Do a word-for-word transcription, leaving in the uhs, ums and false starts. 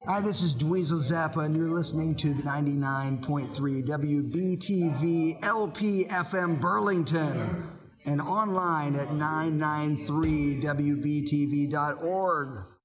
Hi, this is Dweezil Zappa, and you're listening to the ninety-nine point three W B T V L P F M Burlington and online at nine ninety-three W B T V dot org.